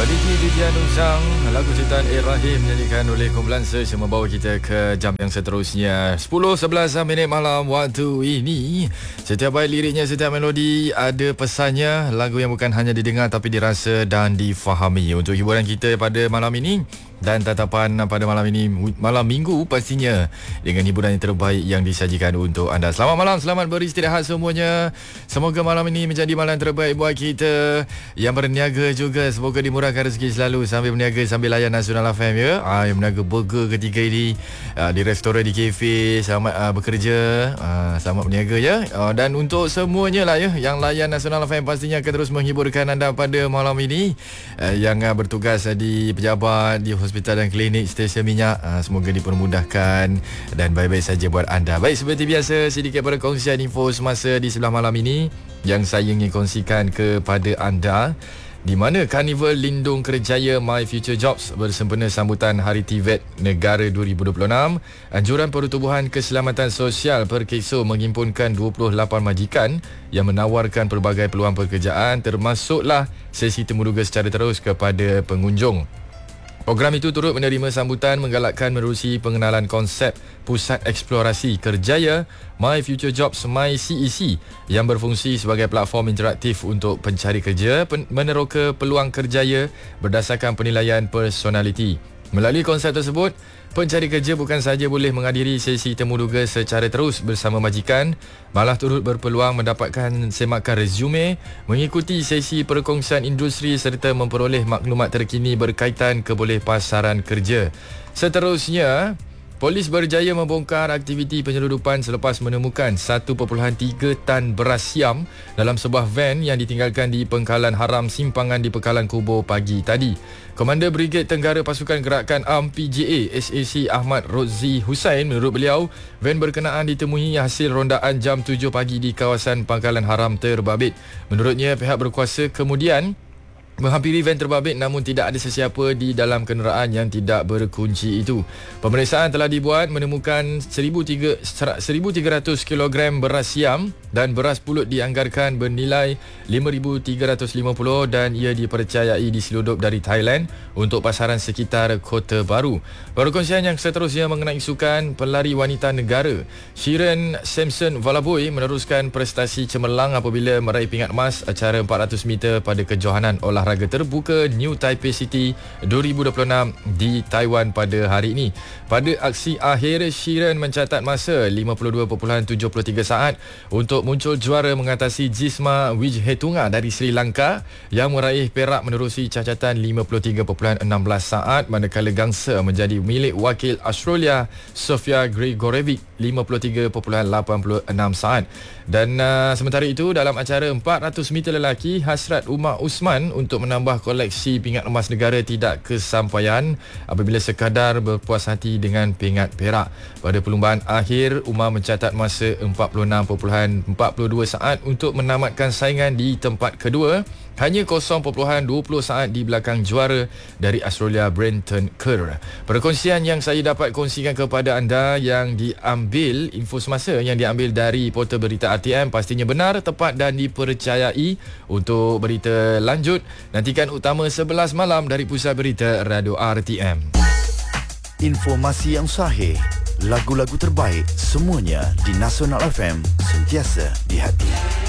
Diki Titian Usang, lagu ciptaan Rahim menyanyikan oleh kumpulan Search membawa kita ke jam yang seterusnya 10-11 minit malam waktu ini. Setiap bait liriknya, setiap melodi ada pesannya. Lagu yang bukan hanya didengar tapi dirasa dan difahami. Untuk hiburan kita pada malam ini dan tatapan pada malam ini, malam minggu pastinya, dengan hiburan yang terbaik yang disajikan untuk anda. Selamat malam, selamat beristirahat semuanya. Semoga malam ini menjadi malam terbaik buat kita. Yang berniaga juga, semoga dimurahkan rezeki selalu sambil berniaga sambil layan Nasional FM ya. Yang berniaga burger ketika ini di restoran, di kafe, selamat bekerja, selamat berniaga ya. Dan untuk semuanya lah ya yang layan Nasional FM, pastinya akan terus menghiburkan anda pada malam ini. Yang bertugas di pejabat, di hospital dan klinik, stesen minyak, semoga dipermudahkan dan baik-baik saja buat anda. Baik, seperti biasa, sedikit perkongsian info semasa di sebelah malam ini yang saya ingin kongsikan kepada anda, di mana Karnival Lindung Kerjaya My Future Jobs bersempena sambutan Hari TVET Negara 2026. Anjuran Pertubuhan Keselamatan Sosial Perkeso menghimpunkan 28 majikan yang menawarkan pelbagai peluang pekerjaan, termasuklah sesi temuduga secara terus kepada pengunjung. Program itu turut menerima sambutan menggalakkan menerusi pengenalan konsep Pusat Eksplorasi Kerjaya My Future Jobs My CEC yang berfungsi sebagai platform interaktif untuk pencari kerja meneroka peluang kerjaya berdasarkan penilaian personaliti. Melalui konsep tersebut, pencari kerja bukan sahaja boleh menghadiri sesi temuduga secara terus bersama majikan, malah turut berpeluang mendapatkan semakan resume, mengikuti sesi perkongsian industri serta memperoleh maklumat terkini berkaitan kebolehpasaran kerja. Seterusnya, polis berjaya membongkar aktiviti penyeludupan selepas menemukan 1.3 tan beras siam dalam sebuah van yang ditinggalkan di pengkalan haram simpangan di Pekalan Kubur pagi tadi. Komander Brigade Tenggara Pasukan Gerakan ARM PJA SAC Ahmad Rozzi Hussain, menurut beliau, van berkenaan ditemui hasil rondaan jam 7 pagi di kawasan Pangkalan Haram terbabit. Menurutnya, pihak berkuasa kemudian menghampiri van terbabit namun tidak ada sesiapa di dalam kenderaan yang tidak berkunci itu. Pemeriksaan telah dibuat, menemukan 1,300 kg beras siam dan beras pulut dianggarkan bernilai 5,350 dan ia dipercayai diseludup dari Thailand untuk pasaran sekitar Kota Baru. Perkongsian yang seterusnya mengenai sukan pelari wanita negara. Shiren Samson Valaboy meneruskan prestasi cemerlang apabila meraih pingat emas acara 400 meter pada kejohanan olahraga terbuka New Taipei City 2026 di Taiwan pada hari ini. Pada aksi akhir, Shiren mencatat masa 52.73 saat untuk muncul juara mengatasi Jisma Wijhetunga dari Sri Lanka yang meraih perak menerusi cacatan 53.16 saat, manakala gangsa menjadi milik wakil Australia Sofia Grigorevic 53.86 saat. Dan sementara itu, dalam acara 400 meter lelaki, hasrat Umar Usman untuk menambah koleksi pingat emas negara tidak kesampaian apabila sekadar berpuas hati dengan pingat perak. Pada perlumbaan akhir, Umar mencatat masa 46.42 saat untuk menamatkan saingan di tempat kedua, hanya 0.20 saat di belakang juara dari Australia Brenton Kerr. Perkongsian yang saya dapat kongsikan kepada anda yang diambil, info semasa yang diambil dari portal berita RTM pastinya benar, tepat dan dipercayai. Untuk berita lanjut, nantikan utama 11 malam dari Pusat Berita Radio RTM. Informasi yang sahih, lagu-lagu terbaik, semuanya di Nasional FM, sentiasa di hati.